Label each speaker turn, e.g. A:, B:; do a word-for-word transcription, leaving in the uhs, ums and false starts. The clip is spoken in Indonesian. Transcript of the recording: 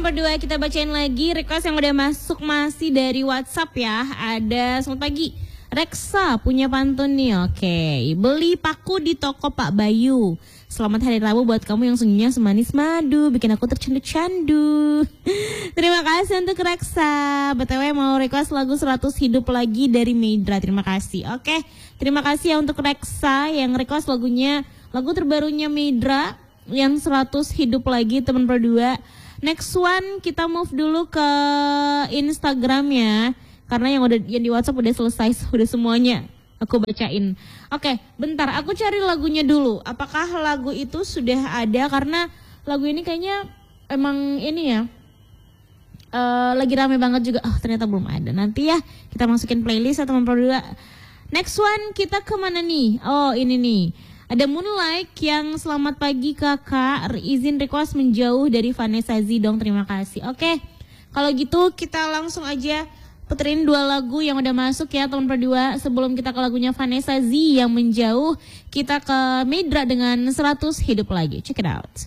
A: berdua kita bacain lagi request yang udah masuk masih dari WhatsApp ya. Ada selamat pagi. Reksa punya pantun nih. Oke, beli paku di toko Pak Bayu. Selamat hari Rabu buat kamu yang sungguhnya semanis madu, bikin aku tercandu-candu. Terima kasih untuk Reksa. B T W mau request lagu seratus hidup lagi dari Medra. Terima kasih. Oke, terima kasih ya untuk Reksa yang request lagunya, lagu terbarunya Medra yang seratus hidup lagi teman berdua. Next one kita move dulu ke Instagram ya. Karena yang udah yang di WhatsApp udah selesai, udah semuanya aku bacain. Oke, bentar aku cari lagunya dulu. Apakah lagu itu sudah ada? Karena lagu ini kayaknya emang ini ya. Uh, lagi rame banget juga. Oh, ternyata belum ada. Nanti ya kita masukin playlist ya teman berdua. Next one kita kemana nih? Oh, ini nih. Ada Moonlight yang selamat pagi kakak, izin request menjauh dari Vanessa Z dong, terima kasih. Oke, kalau gitu kita langsung aja puterin dua lagu yang udah masuk ya teman berdua. Sebelum kita ke lagunya Vanessa Z yang menjauh, kita ke Medra dengan seratus hidup lagi. Check it out.